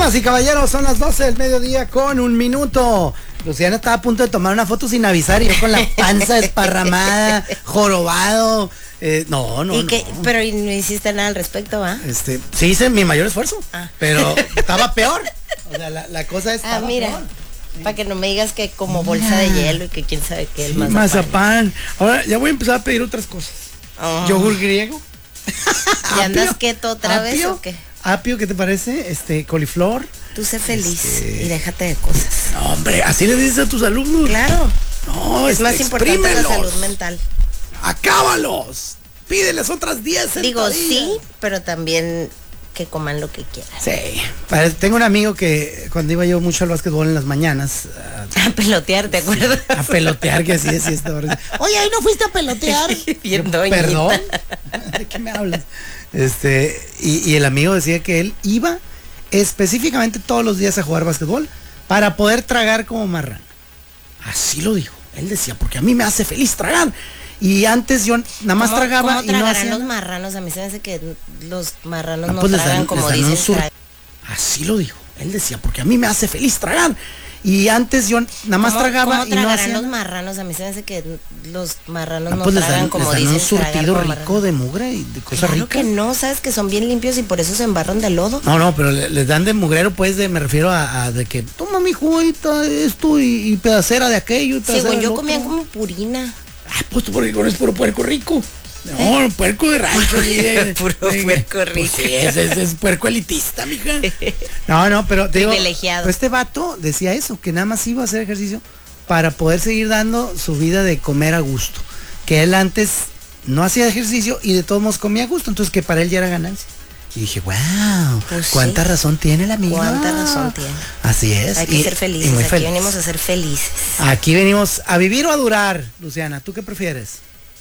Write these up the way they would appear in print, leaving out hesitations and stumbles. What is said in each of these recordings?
Damas y caballeros, son las 12 del mediodía con 1 minuto. Luciana estaba a punto de tomar una foto sin avisar y yo con la panza desparramada, jorobado. No. Pero no hiciste nada al respecto, ¿va? Sí hice mi mayor esfuerzo, pero estaba peor. O sea, la cosa es. Mira. Peor. Para que no me digas que como bolsa de hielo y que quién sabe qué, el mazapán. Ahora ya voy a empezar a pedir otras cosas. Yogur griego. ¿Y andas keto otra vez o qué? Apio, ¿qué te parece? Coliflor. Tú sé feliz y déjate de cosas. No, hombre, así le dices a tus alumnos. Claro. No, es más importante la salud mental. ¡Acábalos! Pídeles otras 10. Digo, sí, pero también que coman lo que quieran. Sí. Tengo un amigo que cuando iba yo mucho al básquetbol en las mañanas. A pelotear, ¿te acuerdas? A pelotear, que así decía esta hora. Oye, ¿ahí no fuiste a pelotear? Perdón. ¿De qué me hablas? Y el amigo decía que él iba específicamente todos los días a jugar básquetbol para poder tragar como marrano. Así lo dijo. Él decía, porque a mí me hace feliz tragar. Y antes yo nada más tragaba. ¿Cómo y no hacía los marranos? A mí se me hace que los marranos no pues tragan como dicen. Así lo dijo. Él decía, porque a mí me hace feliz tragar. Y antes yo nada más tragaba y no hacía. Los marranos? A mí se me hace que los marranos no pues tragan como dicen. Un surtido rico de mugre y de cosas ricas. Claro que no, sabes que son bien limpios y por eso se embarran de lodo. No, pero les dan de mugrero, pues, me refiero a de que toma mi juguita, esto y pedacera de aquello. Según yo comía como purina. Pues porque es puro puerco rico. No, puerco de rancho. Puro puerco rico. Pues sí, es puerco elitista, mija. No, pero te digo, privilegiado. Este vato decía eso, que nada más iba a hacer ejercicio para poder seguir dando su vida de comer a gusto. Que él antes no hacía ejercicio y de todos modos comía a gusto, entonces que para él ya era ganancia. Y dije, wow, pues cuánta razón tiene el amigo. Cuánta razón tiene. Así es. Hay que ser felices, aquí venimos a ser felices. Aquí venimos a vivir o a durar, Luciana, ¿tú qué prefieres?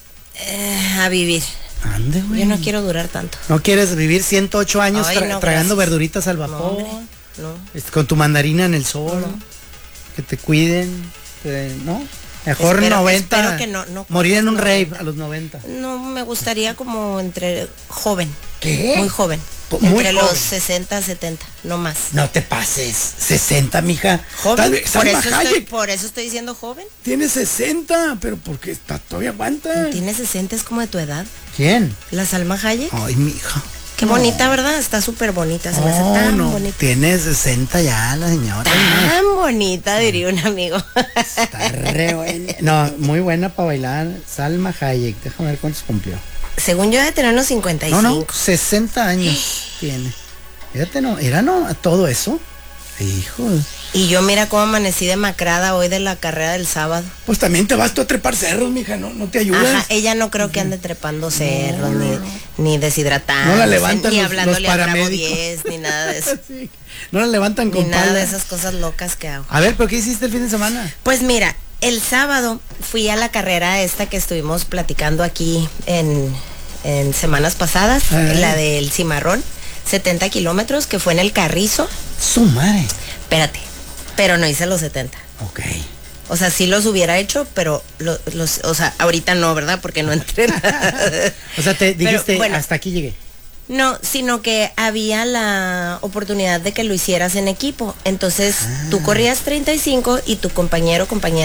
A vivir. Ande, güey. Yo no quiero durar tanto. ¿No quieres vivir 108 años tragando verduritas al vapor? No. Con tu mandarina en el sol. No. Que te cuiden, ¿no? Mejor 90. Espero que no morir en un rave a los 90. No, me gustaría como entre joven. ¿Qué? Muy joven. Entre los 60, 70, no más. No te pases. 60, mija. Joven. Por eso estoy diciendo joven. Tiene 60, pero porque todavía aguanta. Tiene 60, es como de tu edad. ¿Quién? La Salma Hayek. Ay, mija. Qué bonita, ¿verdad? Está súper bonita, se me hace tan bonita. Tiene 60 ya la señora. Tan bonita, diría un amigo. Está re buena. No, muy buena para bailar. Salma Hayek, déjame ver cuántos cumplió. Según yo debe tener unos 55. No, 60 años tiene. Fíjate, todo eso. Hijos. Y yo mira cómo amanecí demacrada hoy de la carrera del sábado. Pues también te vas tú a trepar cerros, mija, no te ayudas. Ajá, ella no creo que ande trepando cerros, ni deshidratando. No la levantan ni los hablándole a Bravo 10, ni nada de eso. Sí. No la levantan con ni nada de esas cosas locas que hago. A ver, ¿pero qué hiciste el fin de semana? Pues mira, el sábado fui a la carrera esta que estuvimos platicando aquí en semanas pasadas, la del Cimarrón, 70 kilómetros, que fue en el Carrizo. Su madre. Espérate, pero no hice los 70. Ok. O sea, sí los hubiera hecho, pero o sea, ahorita no, ¿verdad? Porque no entré. O sea, te dijiste, hasta aquí llegué. No, sino que había la oportunidad de que lo hicieras en equipo. Entonces, tú corrías 35 y tu compañere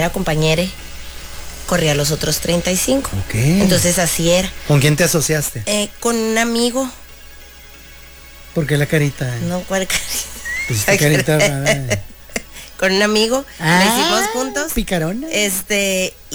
corría los otros 35. Ok. Entonces, así era. ¿Con quién te asociaste? Con un amigo. ¿Por qué la carita? No, ¿cuál carita? Pues esta carita. Con un amigo, lo hicimos juntos. Picarona.